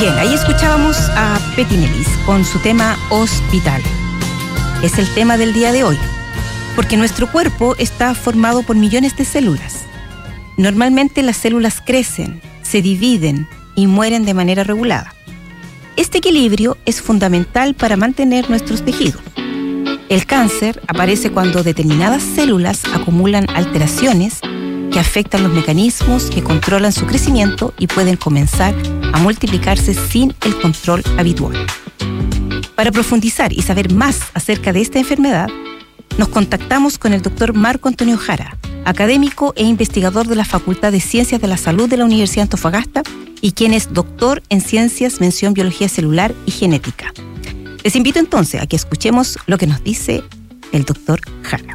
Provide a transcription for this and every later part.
Bien, ahí escuchábamos a Petimelis con su tema Hospital. Es el tema del día de hoy, porque nuestro cuerpo está formado por millones de células. Normalmente las células crecen, se dividen y mueren de manera regulada. Este equilibrio es fundamental para mantener nuestros tejidos. El cáncer aparece cuando determinadas células acumulan alteraciones que afectan los mecanismos que controlan su crecimiento y pueden comenzar a multiplicarse sin el control habitual. Para profundizar y saber más acerca de esta enfermedad, nos contactamos con el doctor Marco Antonio Jara, académico e investigador de la Facultad de Ciencias de la Salud de la Universidad de Antofagasta y quien es doctor en Ciencias, mención Biología Celular y Genética. Les invito entonces a que escuchemos lo que nos dice el doctor Jara.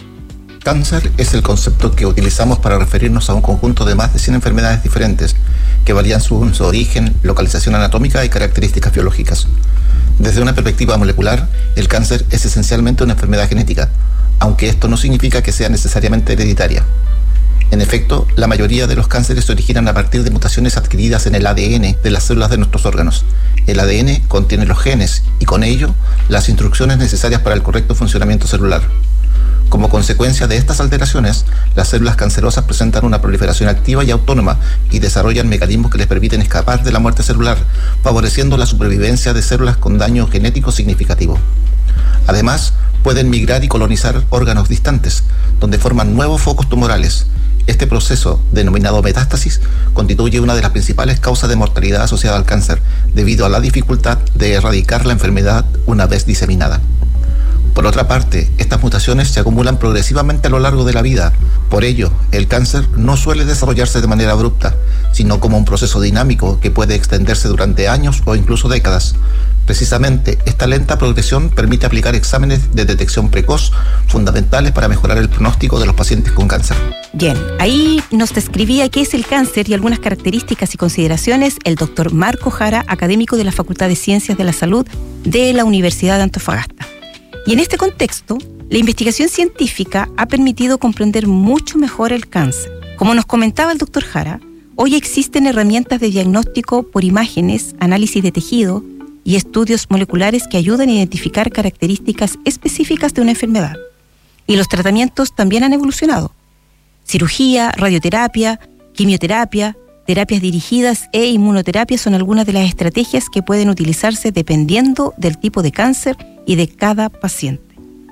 Cáncer es el concepto que utilizamos para referirnos a un conjunto de más de 100 enfermedades diferentes que varían su origen, localización anatómica y características biológicas. Desde una perspectiva molecular, el cáncer es esencialmente una enfermedad genética, aunque esto no significa que sea necesariamente hereditaria. En efecto, la mayoría de los cánceres se originan a partir de mutaciones adquiridas en el ADN de las células de nuestros órganos. El ADN contiene los genes y con ello las instrucciones necesarias para el correcto funcionamiento celular. Como consecuencia de estas alteraciones, las células cancerosas presentan una proliferación activa y autónoma y desarrollan mecanismos que les permiten escapar de la muerte celular, favoreciendo la supervivencia de células con daño genético significativo. Además, pueden migrar y colonizar órganos distantes, donde forman nuevos focos tumorales. Este proceso, denominado metástasis, constituye una de las principales causas de mortalidad asociada al cáncer, debido a la dificultad de erradicar la enfermedad una vez diseminada. Por otra parte, estas mutaciones se acumulan progresivamente a lo largo de la vida. Por ello, el cáncer no suele desarrollarse de manera abrupta, sino como un proceso dinámico que puede extenderse durante años o incluso décadas. Precisamente, esta lenta progresión permite aplicar exámenes de detección precoz fundamentales para mejorar el pronóstico de los pacientes con cáncer. Bien, ahí nos describía qué es el cáncer y algunas características y consideraciones el doctor Marco Jara, académico de la Facultad de Ciencias de la Salud de la Universidad de Antofagasta. Y en este contexto, la investigación científica ha permitido comprender mucho mejor el cáncer. Como nos comentaba el doctor Jara, hoy existen herramientas de diagnóstico por imágenes, análisis de tejido y estudios moleculares que ayudan a identificar características específicas de una enfermedad. Y los tratamientos también han evolucionado. Cirugía, radioterapia, quimioterapia, terapias dirigidas e inmunoterapia son algunas de las estrategias que pueden utilizarse dependiendo del tipo de cáncer y de cada paciente.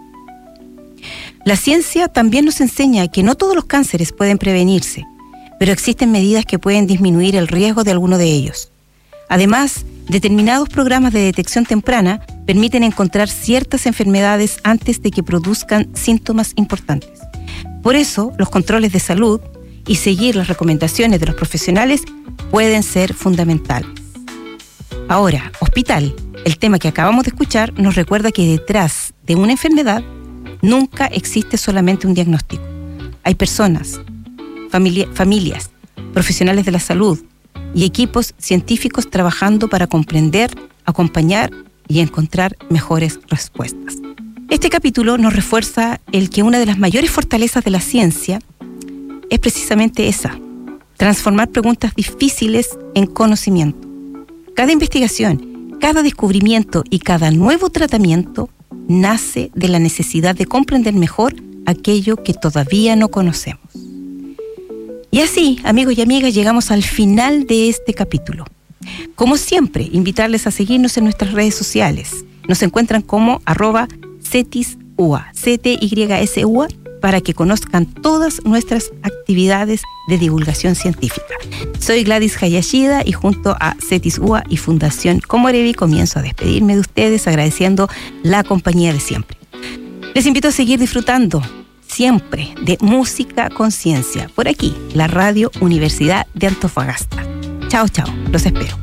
La ciencia también nos enseña que no todos los cánceres pueden prevenirse, pero existen medidas que pueden disminuir el riesgo de alguno de ellos. Además, determinados programas de detección temprana permiten encontrar ciertas enfermedades antes de que produzcan síntomas importantes. Por eso, los controles de salud y seguir las recomendaciones de los profesionales pueden ser fundamentales. Ahora, hospital, el tema que acabamos de escuchar, nos recuerda que detrás de una enfermedad nunca existe solamente un diagnóstico. Hay personas, familias, profesionales de la salud y equipos científicos trabajando para comprender, acompañar y encontrar mejores respuestas. Este capítulo nos refuerza el que una de las mayores fortalezas de la ciencia es precisamente esa: transformar preguntas difíciles en conocimiento. Cada investigación, cada descubrimiento y cada nuevo tratamiento nace de la necesidad de comprender mejor aquello que todavía no conocemos. Y así, amigos y amigas, llegamos al final de este capítulo. Como siempre, invitarles a seguirnos en nuestras redes sociales. Nos encuentran como @CETISUA, CTYSUA, para que conozcan todas nuestras actividades de divulgación científica. Soy Gladys Hayashida y junto a CETISUA y Fundación Comorevi comienzo a despedirme de ustedes agradeciendo la compañía de siempre. Les invito a seguir disfrutando siempre de música con ciencia por aquí, la Radio Universidad de Antofagasta. Chao, chao, los espero.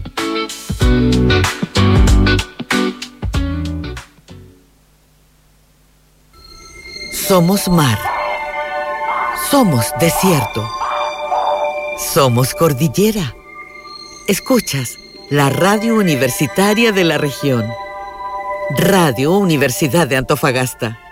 Somos mar. Somos desierto. Somos cordillera. Escuchas la Radio Universitaria de la región. Radio Universidad de Antofagasta.